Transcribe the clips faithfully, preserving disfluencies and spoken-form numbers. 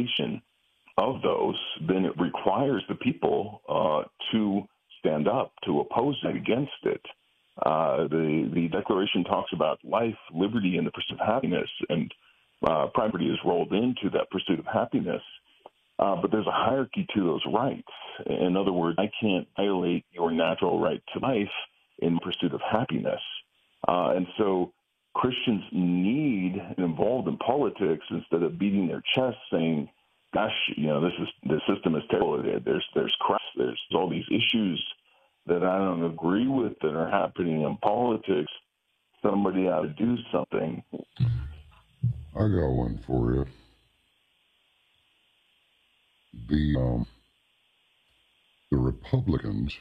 violation of those, then it requires the people uh, to stand up, to oppose it, against it. Uh, the, the Declaration talks about life, liberty, and the pursuit of happiness, and uh, property is rolled into that pursuit of happiness. Uh, but there's a hierarchy to those rights. In other words, I can't violate your natural right to life in pursuit of happiness. Uh, and so Christians need involved in politics instead of beating their chest saying, gosh, you know, this is the system is terrible. There's there's crap. There's all these issues that I don't agree with that are happening in politics. Somebody ought to do something. I got one for you. The um, the Republicans,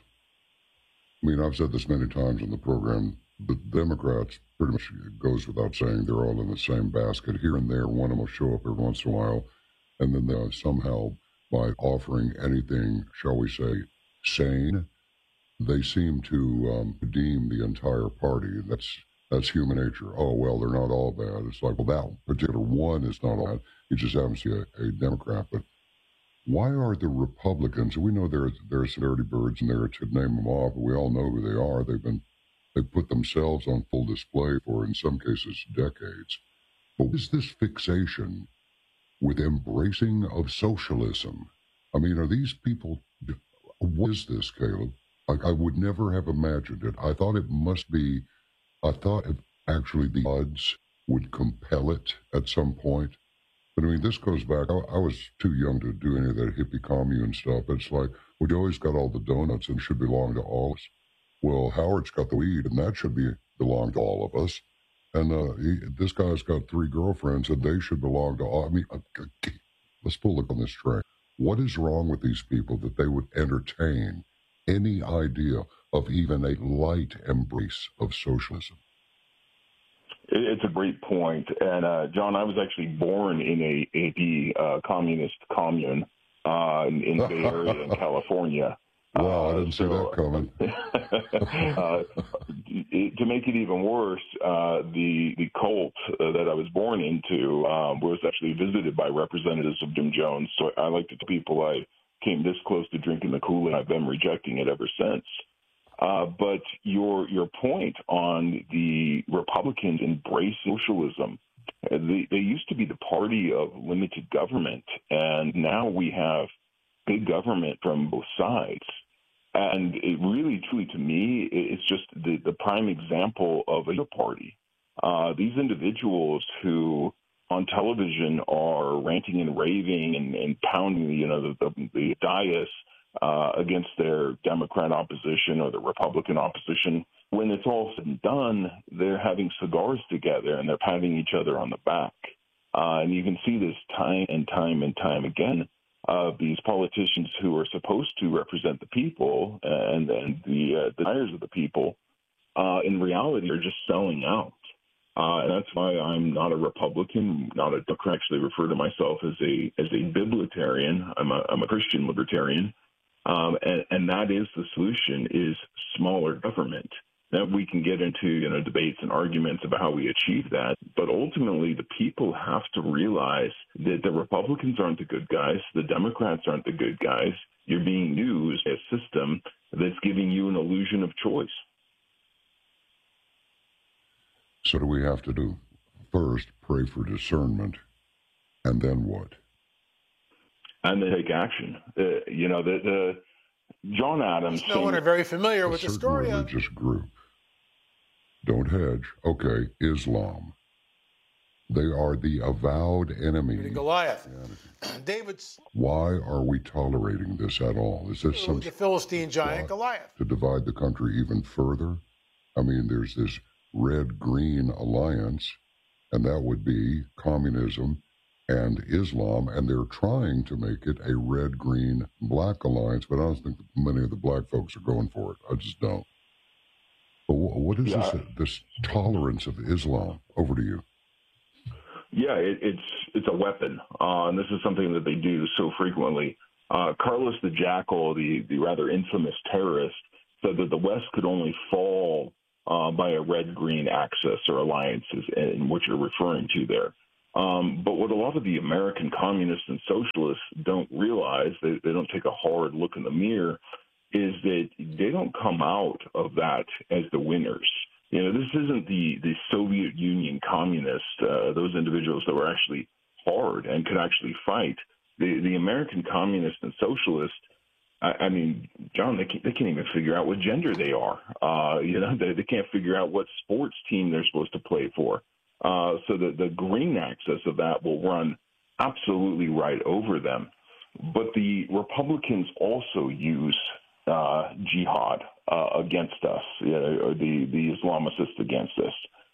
I mean, I've said this many times on the program, the Democrats, pretty much it goes without saying, they're all in the same basket. Here and there, one of them will show up every once in a while, and then they somehow, by offering anything, shall we say, sane, they seem to um, redeem the entire party. That's that's human nature. Oh, well, they're not all bad. It's like, well, that particular one is not all bad. You just happen to see a, a Democrat, but why are the Republicans, we know there, there are some dirty birds in there to name them off, but we all know who they are. They've been, they've put themselves on full display for, in some cases, decades. But what is this fixation with embracing of socialism? I mean, are these people, what is this, Caleb? I, I would never have imagined it. I thought it must be, I thought it, actually the odds would compel it at some point. But I mean, this goes back, I, I was too young to do any of that hippie commune stuff. It's like, well, you always got all the donuts and should belong to all of us. Well, Howard's got the weed and that should be belong to all of us. And uh, he, this guy's got three girlfriends and they should belong to all. I mean, uh, let's pull it on this train. What is wrong with these people that they would entertain any idea of even a light embrace of socialism? It's a great point. And, uh, John, I was actually born in a, a uh, communist commune uh, in, in the Bay Area in California. Wow, uh, I didn't so, see that coming. uh, to make it even worse, uh, the, the cult uh, that I was born into um, was actually visited by representatives of Jim Jones. So I like to tell people I came this close to drinking the Kool-Aid. I've been rejecting it ever since. Uh, but your your point on the Republicans embrace socialism, uh, they, they used to be the party of limited government, and now we have big government from both sides. And it really, truly, to me, it's just the, the prime example of a party. Uh, these individuals who on television are ranting and raving and, and pounding, you know, the, the, the dais Uh, against their Democrat opposition or the Republican opposition. When it's all said and done, they're having cigars together and they're patting each other on the back. Uh, and you can see this time and time and time again. Uh, these politicians who are supposed to represent the people and, and the uh, desires of the people, uh, in reality, are just selling out. Uh, and that's why I'm not a Republican, not a Democrat. I actually refer to myself as a as a biblitarian. I'm a, I'm a Christian libertarian. Um, and, and that is the solution, is smaller government. Now, we can get into, you know, debates and arguments about how we achieve that, but ultimately the people have to realize that the Republicans aren't the good guys, the Democrats aren't the good guys. You're being used as a system that's giving you an illusion of choice. So do we have to do? First, pray for discernment, and then what? And then take action. Uh, you know, the, the John Adams. No one are very familiar with the story. A religious group. Don't hedge. Okay, Islam. They are the avowed enemy. Goliath. David's. Why are we tolerating this at all? Is this some the Philistine giant Goliath to divide the country even further? I mean, there's this red-green alliance, and that would be communism and Islam, and they're trying to make it a red-green-black alliance, but I don't think many of the black folks are going for it. I just don't. But what is yeah. this, this tolerance of Islam? Over to you. Yeah, it, it's it's a weapon, uh, and this is something that they do so frequently. Uh, Carlos the Jackal, the, the rather infamous terrorist, said that the West could only fall uh, by a red-green axis or alliances, and what you're referring to there. Um, but what a lot of the American communists and socialists don't realize, they, they don't take a hard look in the mirror, is that they don't come out of that as the winners. You know, this isn't the, the Soviet Union communists, uh, those individuals that were actually hard and could actually fight. The, the American communists and socialists, I, I mean, John, they can't, they can't even figure out what gender they are. Uh, you know, they, they can't figure out what sports team they're supposed to play for. Uh, so the, the green axis of that will run absolutely right over them. But the Republicans also use uh, jihad uh, against us, you know, or the, the Islamicists against us,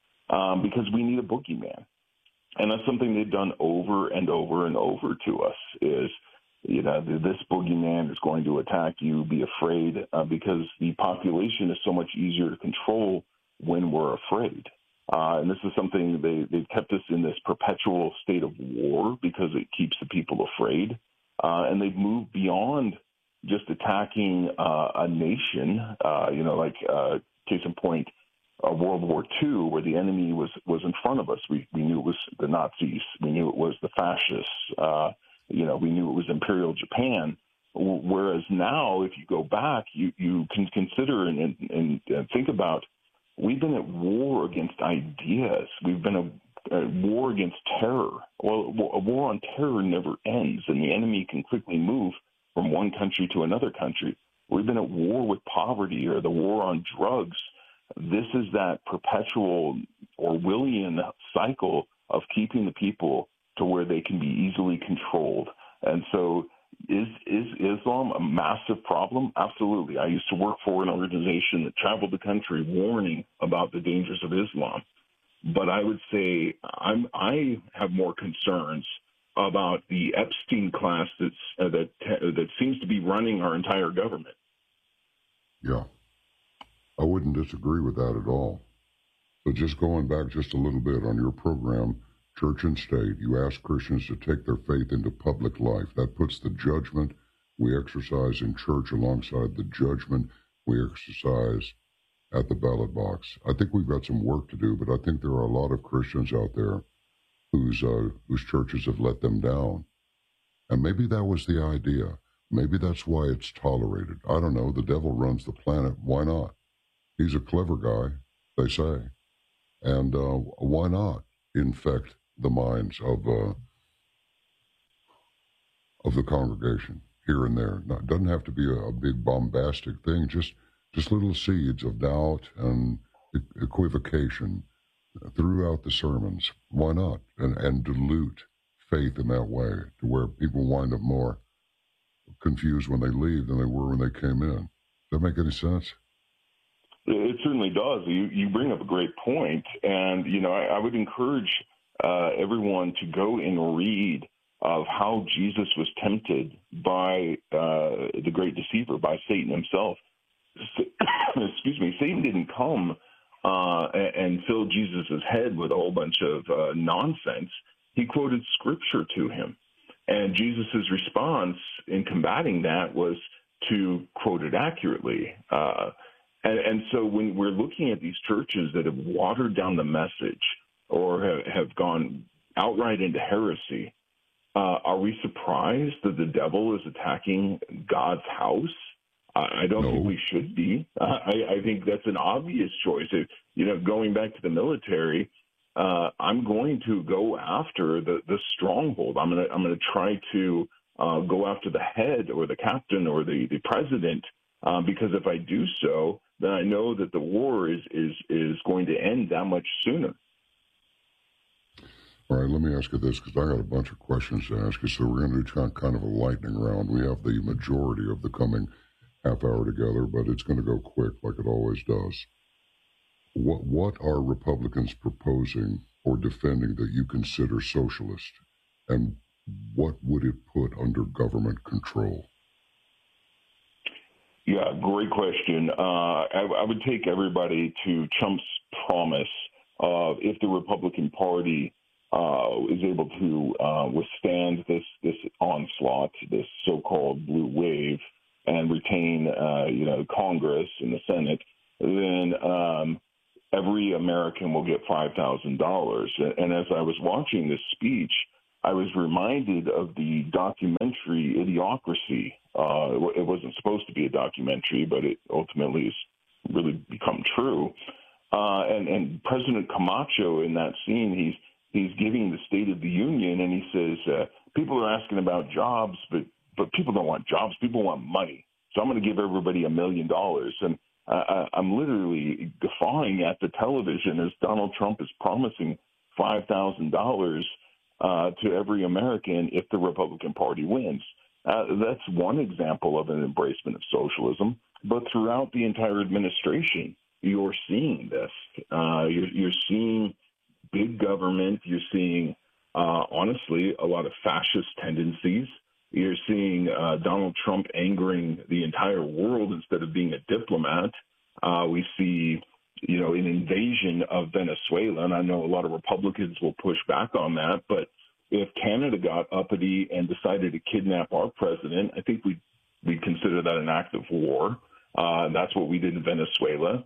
um, because we need a boogeyman. And that's something they've done over and over and over to us is, you know, this boogeyman is going to attack you, be afraid, uh, because the population is so much easier to control when we're afraid. Uh, and this is something they, they've kept us in this perpetual state of war because it keeps the people afraid. Uh, and they've moved beyond just attacking uh, a nation, uh, you know, like uh, case in point, uh, World War Two, where the enemy was, was in front of us. We, we knew it was the Nazis. We knew it was the fascists. Uh, you know, we knew it was Imperial Japan. Whereas now, if you go back, you, you can consider and, and, and think about, we've been at war against ideas. We've been a, a war against terror. Well, a war on terror never ends, and the enemy can quickly move from one country to another country. We've been at war with poverty or the war on drugs. This is that perpetual Orwellian cycle of keeping the people to where they can be easily controlled. And so is is Islam a massive problem? Absolutely. I used to work for an organization that traveled the country warning about the dangers of Islam. But I would say I'm, I have more concerns about the Epstein class that's, uh, that that seems to be running our entire government. Yeah, I wouldn't disagree with that at all. But just going back just a little bit on your program, Church and State, you ask Christians to take their faith into public life. That puts the judgment we exercise in church alongside the judgment we exercise at the ballot box. I think we've got some work to do, but I think there are a lot of Christians out there whose uh, whose churches have let them down. And maybe that was the idea. Maybe that's why it's tolerated. I don't know. The devil runs the planet. Why not? He's a clever guy, they say. And uh, why not infect the minds of uh, of the congregation here and there? It doesn't have to be a, a big bombastic thing, just just little seeds of doubt and equivocation throughout the sermons. Why not? And, and dilute faith in that way to where people wind up more confused when they leave than they were when they came in. Does that make any sense? It certainly does. You, you bring up a great point. And, you know, I, I would encourage uh, everyone to go and read of how Jesus was tempted by uh, the great deceiver, by Satan himself. Excuse me, Satan didn't come uh, and fill Jesus' head with a whole bunch of uh, nonsense. He quoted scripture to him. And Jesus' response in combating that was to quote it accurately. Uh, and, and so when we're looking at these churches that have watered down the message or have, have gone outright into heresy, uh, are we surprised that the devil is attacking God's house? I don't no. think we should be. Uh, I, I think that's an obvious choice. If, you know, going back to the military, uh, I'm going to go after the, the stronghold. I'm going to I'm going to try to uh, go after the head or the captain or the the president uh, because if I do so, then I know that the war is is is going to end that much sooner. All right, let me ask you this, because I got a bunch of questions to ask you. So we're going to do kind of a lightning round. We have the majority of the coming half hour together, but it's going to go quick like it always does. What what are Republicans proposing or defending that you consider socialist, and what would it put under government control? Yeah, great question. Uh, I, I would take everybody to Trump's promise of if the Republican Party uh, is able to uh, withstand this this onslaught, this so-called blue wave, and retain, uh, you know, Congress and the Senate, then um, every American will get five thousand dollars. And as I was watching this speech, I was reminded of the documentary Idiocracy. Uh, it wasn't supposed to be a documentary, but it ultimately has really become true. Uh, and, and President Camacho in that scene, he's he's giving the State of the Union, and he says, uh, people are asking about jobs, but, but people don't want jobs. People want money. So I'm going to give everybody a million dollars. And I, I'm literally guffawing at the television as Donald Trump is promising five thousand dollars uh, to every American if the Republican Party wins. Uh, that's one example of an embracement of socialism. But throughout the entire administration, you're seeing this. Uh, you're, you're seeing big government. You're seeing, uh, honestly, a lot of fascist tendencies. You're seeing uh, Donald Trump angering the entire world instead of being a diplomat. Uh, we see, you know, an invasion of Venezuela, and I know a lot of Republicans will push back on that. But if Canada got uppity and decided to kidnap our president, I think we we'd consider that an act of war. Uh, that's what we did in Venezuela.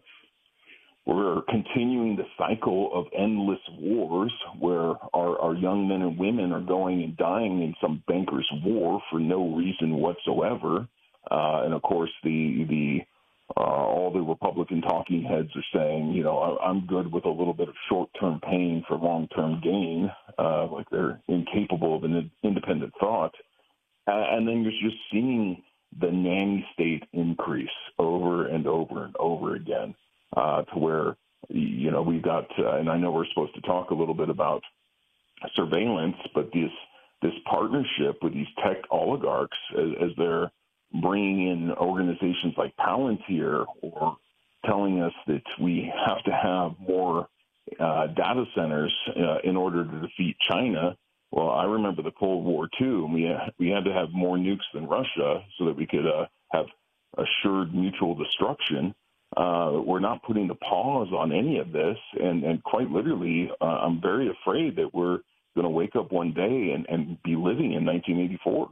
We're continuing the cycle of endless wars where our, our young men and women are going and dying in some banker's war for no reason whatsoever. Uh, and, of course, the the uh, all the Republican talking heads are saying, you know, I, I'm good with a little bit of short-term pain for long-term gain, uh, like they're incapable of an independent thought. Uh, and then you're just seeing the nanny state increase over and over and over again. Uh, to where, you know, we've got, uh, and I know we're supposed to talk a little bit about surveillance, but this this partnership with these tech oligarchs as, as they're bringing in organizations like Palantir or telling us that we have to have more uh, data centers uh, in order to defeat China. Well, I remember the Cold War, too, and we, uh, we had to have more nukes than Russia so that we could uh, have assured mutual destruction. Uh, we're not putting the pause on any of this, and, and quite literally, uh, I'm very afraid that we're going to wake up one day and, and be living in nineteen eighty-four.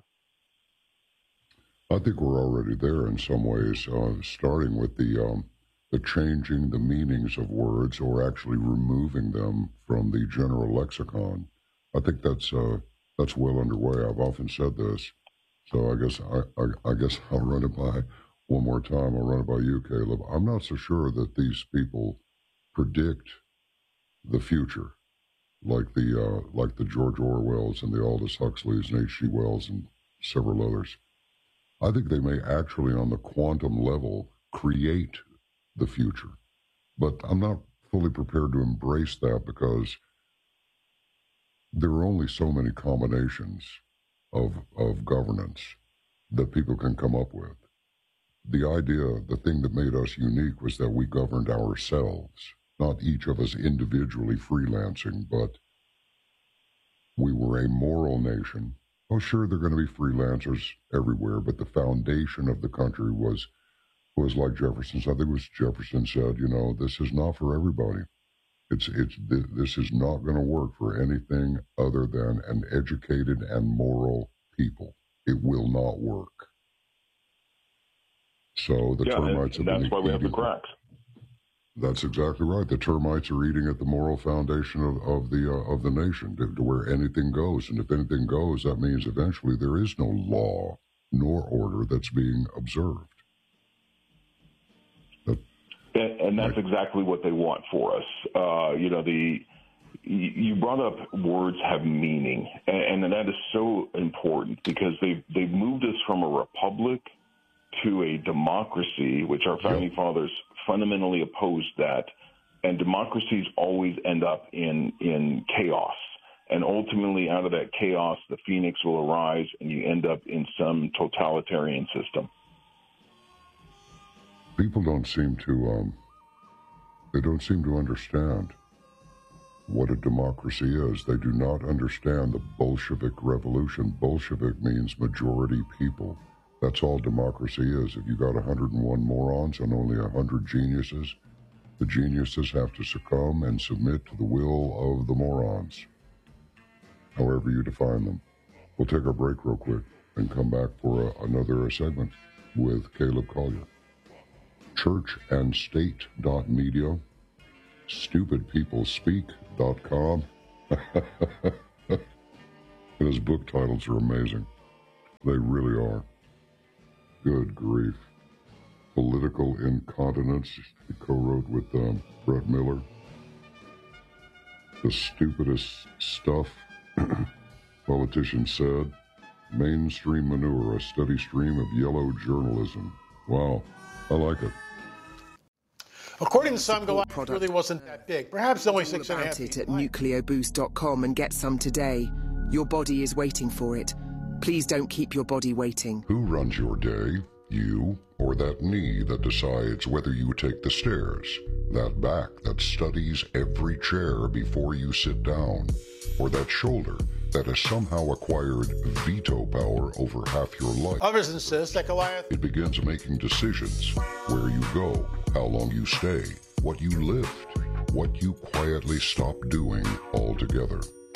I think we're already there in some ways, uh, starting with the um, the changing the meanings of words or actually removing them from the general lexicon. I think that's uh, that's well underway. I've often said this, so I guess I, I, I guess I'll run it by. One more time, I'll run it by you, Caleb. I'm not so sure that these people predict the future, like the uh, like the George Orwells and the Aldous Huxleys and H G Wells and several others. I think they may actually, on the quantum level, create the future. But I'm not fully prepared to embrace that because there are only so many combinations of of governance that people can come up with. The idea, the thing that made us unique was that we governed ourselves, not each of us individually freelancing, but we were a moral nation. Oh, sure, there are going to be freelancers everywhere, but the foundation of the country was, was like Jefferson. I think it was Jefferson said, you know, this is not for everybody. It's, it's, this is not going to work for anything other than an educated and moral people. It will not work. So the yeah, termites and, have and that's been why we have the eating, cracks. That's exactly right. The termites are eating at the moral foundation of, of the uh, of the nation, to, to where anything goes. And if anything goes, that means eventually there is no law nor order that's being observed. But, and, and that's right. Exactly what they want for us. Uh, you know, the you brought up words have meaning, and, and that is so important because they they've moved us from a republic to a democracy, which our founding yep. fathers fundamentally opposed that, and democracies always end up in, in chaos. And ultimately, out of that chaos, the phoenix will arise, and you end up in some totalitarian system. People don't seem to, um, they don't seem to understand what a democracy is. They do not understand the Bolshevik revolution. Bolshevik means majority people. That's all democracy is. If you got one hundred one morons and only one hundred geniuses, the geniuses have to succumb and submit to the will of the morons, however you define them. We'll take our break real quick and come back for a, another segment with Caleb Collier. church and state dot media stupid people speak dot com. And his book titles are amazing. They really are. Good grief. Political Incontinence, he co-wrote with um, Brett Miller. The stupidest stuff, politician said. Mainstream manure, a steady stream of yellow journalism. Wow, I like it. According to some, Goliath really wasn't that big. Perhaps only six and a half feet. feet It at high. nuclear boost dot com and get some today. Your body is waiting for it. Please don't keep your body waiting. Who runs your day? You or that knee that decides whether you take the stairs? That back that studies every chair before you sit down? Or that shoulder that has somehow acquired veto power over half your life? Others insist that Goliath... It begins making decisions. Where you go, how long you stay, what you lift, what you quietly stop doing altogether.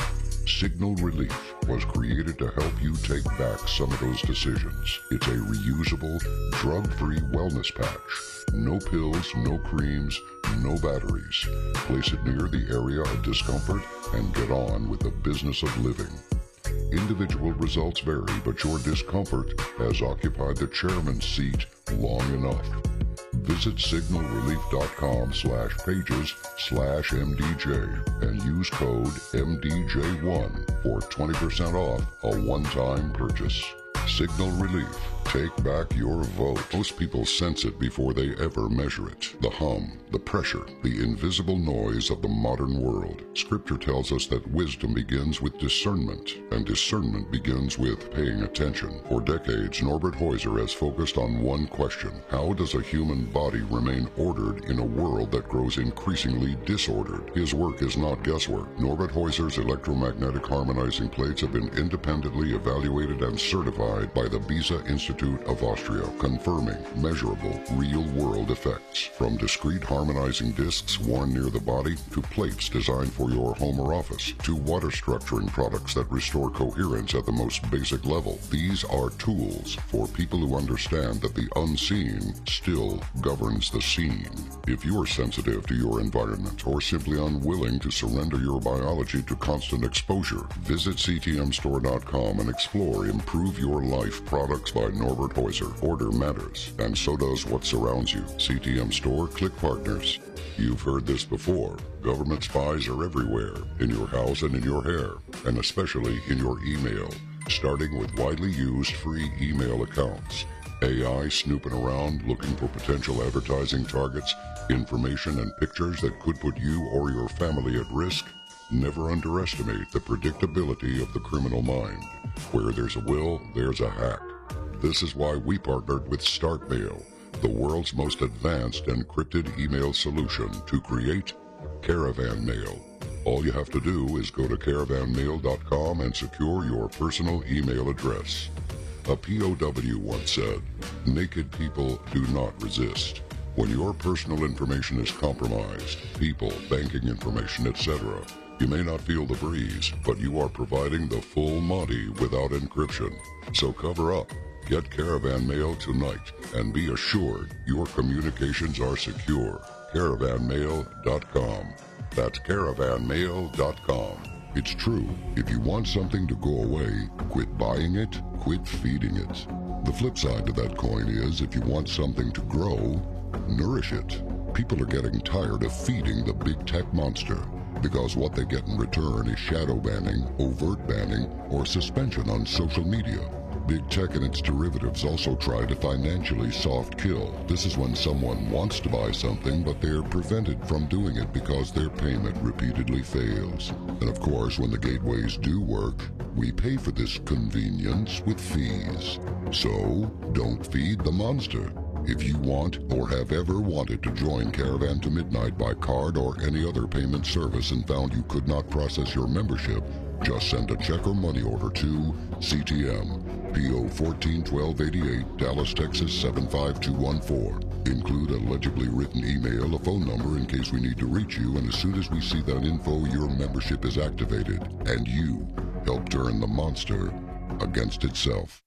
Signal Relief was created to help you take back some of those decisions. It's a reusable, drug-free wellness patch. No pills, no creams, no batteries. Place it near the area of discomfort and get on with the business of living. Individual results vary, but your discomfort has occupied the chairman's seat long enough. Visit signal relief dot com slash pages slash M D J and use code M D J one for twenty percent off a one-time purchase. Signal Relief. Take back your vote. Most people sense it before they ever measure it. The hum, the pressure, the invisible noise of the modern world. Scripture tells us that wisdom begins with discernment, and discernment begins with paying attention. For decades, Norbert Heuser has focused on one question. How does a human body remain ordered in a world that grows increasingly disordered? His work is not guesswork. Norbert Heuser's electromagnetic harmonizing plates have been independently evaluated and certified by the Beza Institute of Austria, confirming measurable, real-world effects. From discrete harmonizing discs worn near the body, to plates designed for your home or office, to water structuring products that restore coherence at the most basic level. These are tools for people who understand that the unseen still governs the seen. If you're sensitive to your environment or simply unwilling to surrender your biology to constant exposure, visit C T M store dot com and explore Improve Your Life products by Norbert Heuser. Order matters, and so does what surrounds you. C T M Store, click partners. You've heard this before. Government spies are everywhere, in your house and in your hair, and especially in your email, starting with widely used free email accounts. A I snooping around looking for potential advertising targets, information and pictures that could put you or your family at risk. Never underestimate the predictability of the criminal mind. Where there's a will, there's a hack. This is why we partnered with StartMail, the world's most advanced encrypted email solution, to create Caravan Mail. All you have to do is go to caravan mail dot com and secure your personal email address. A P O W once said, "Naked people do not resist." When your personal information is compromised, people, banking information, et cetera, you may not feel the breeze, but you are providing the full Monty without encryption. So cover up. Get Caravan Mail tonight and be assured your communications are secure. caravan mail dot com. That's caravan mail dot com. It's true. If you want something to go away, quit buying it, quit feeding it. The flip side to that coin is, if you want something to grow, nourish it. People are getting tired of feeding the big tech monster, because what they get in return is shadow banning, overt banning, or suspension on social media. Big tech and its derivatives also try to financially soft kill. This is when someone wants to buy something, but they're prevented from doing it because their payment repeatedly fails. And of course, when the gateways do work, we pay for this convenience with fees. So, don't feed the monster. If you want or have ever wanted to join Caravan to Midnight by card or any other payment service and found you could not process your membership, just send a check or money order to C T M, P O fourteen twelve eighty-eight, Dallas, Texas seven five two one four. Include a legibly written email, a phone number in case we need to reach you, and as soon as we see that info, your membership is activated, and you help turn the monster against itself.